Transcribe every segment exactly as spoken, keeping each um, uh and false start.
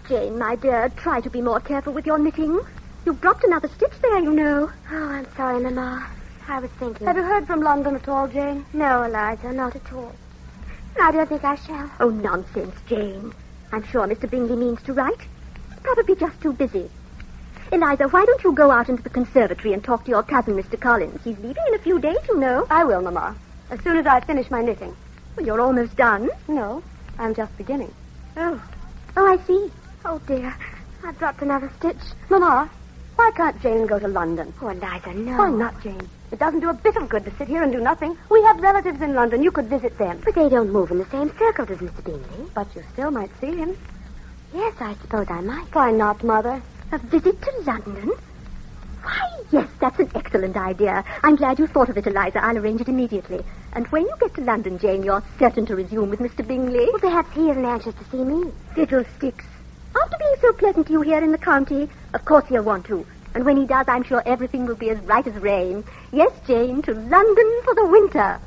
Jane, my dear, try to be more careful with your knitting. You've dropped another stitch there, you know. Oh, I'm sorry, Mama. I was thinking. Have you heard from London at all, Jane? No, Eliza, not at all. I don't think I shall. Oh, nonsense, Jane. I'm sure Mister Bingley means to write. He's probably just too busy. Eliza, why don't you go out into the conservatory and talk to your cousin, Mister Collins? He's leaving in a few days, you know. I will, Mama. As soon as I finish my knitting. Well, you're almost done. No, I'm just beginning. Oh. Oh, I see. Oh, dear. I've dropped another stitch. Mama, why can't Jane go to London? Oh, Eliza, no. Why not, Jane? It doesn't do a bit of good to sit here and do nothing. We have relatives in London. You could visit them. But they don't move in the same circles as Mister Bingley. But you still might see him. Yes, I suppose I might. Why not, Mother? A visit to London? Why, yes, that's an excellent idea. I'm glad you thought of it, Eliza. I'll arrange it immediately. And when you get to London, Jane, you're certain to resume with Mister Bingley. Well, perhaps he isn't anxious to see me. Fiddlesticks. After being so pleasant to you here in the county, of course he'll want to. And when he does, I'm sure everything will be as right as rain. Yes, Jane, to London for the winter.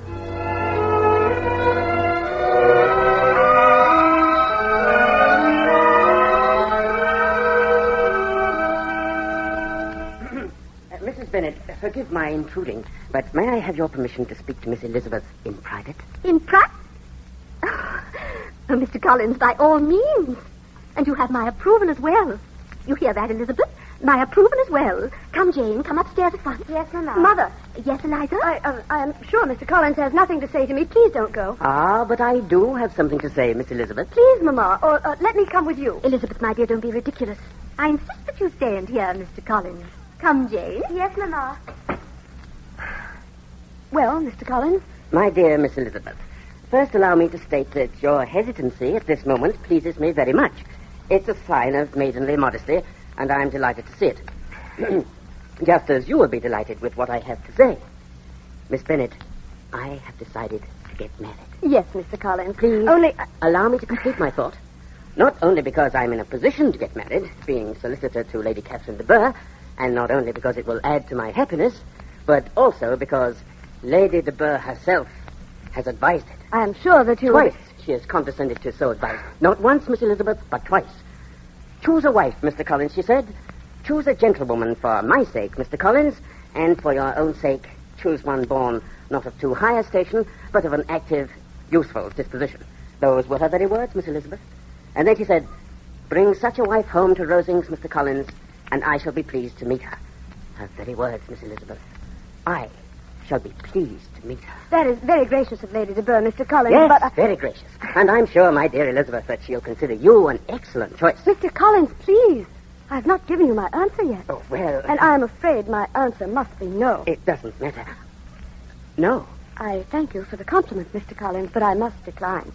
Missus Bennet, forgive my intruding, but may I have your permission to speak to Miss Elizabeth in private? In private? Oh, Mister Collins, by all means. And you have my approval as well. You hear that, Elizabeth? My approval as well. Come, Jane, come upstairs at once. Yes, Mama. Mother. Yes, Eliza? I, uh, I'm sure Mister Collins has nothing to say to me. Please don't go. Ah, but I do have something to say, Miss Elizabeth. Please, Mama, or uh, let me come with you. Elizabeth, my dear, don't be ridiculous. I insist that you stay and hear Mister Collins. Come, Jane. Yes, Mama. Well, Mister Collins? My dear Miss Elizabeth, first allow me to state that your hesitancy at this moment pleases me very much. It's a sign of maidenly modesty, and I'm delighted to see it. Just as you will be delighted with what I have to say. Miss Bennet, I have decided to get married. Yes, Mister Collins. Please Only... Uh, allow me to complete my thought. Not only because I'm in a position to get married, being solicitor to Lady Catherine de Bourgh, and not only because it will add to my happiness, but also because Lady de Bourgh herself has advised it. I am sure that you... Twice she has condescended to so advise. Not once, Miss Elizabeth, but twice. Choose a wife, Mister Collins, she said. Choose a gentlewoman for my sake, Mister Collins, and for your own sake, choose one born not of too high a station, but of an active, useful disposition. Those were her very words, Miss Elizabeth. And then she said, bring such a wife home to Rosings, Mister Collins, and I shall be pleased to meet her. Her very words, Miss Elizabeth. I shall be pleased to meet her. That is very gracious of Lady de Bourgh, Mister Collins, Yes, but... I... very gracious. And I'm sure, my dear Elizabeth, that she'll consider you an excellent choice. Mister Collins, please. I've not given you my answer yet. Oh, well... And I'm afraid my answer must be no. It doesn't matter. No. I thank you for the compliment, Mister Collins, but I must decline.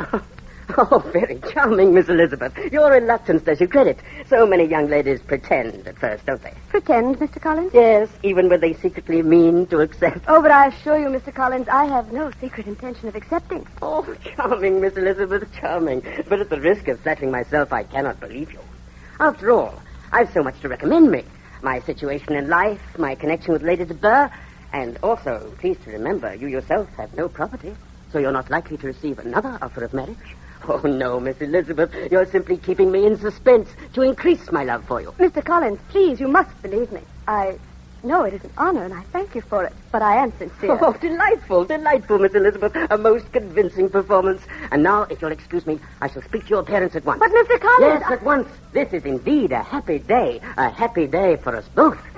Oh, very charming, Miss Elizabeth. Your reluctance does you credit. So many young ladies pretend at first, don't they? Pretend, Mister Collins? Yes, even when they secretly mean to accept. Oh, but I assure you, Mister Collins, I have no secret intention of accepting. Oh, charming, Miss Elizabeth, charming. But at the risk of flattering myself, I cannot believe you. After all, I've so much to recommend me. My situation in life, my connection with Lady de Bourgh, and also, please to remember, you yourself have no property, so you're not likely to receive another offer of marriage. Oh, no, Miss Elizabeth. You're simply keeping me in suspense to increase my love for you. Mister Collins, please, you must believe me. I know it is an honor, and I thank you for it, but I am sincere. Oh, delightful, delightful, Miss Elizabeth. A most convincing performance. And now, if you'll excuse me, I shall speak to your parents at once. But, Mister Collins... Yes, at once. This is indeed a happy day. A happy day for us both.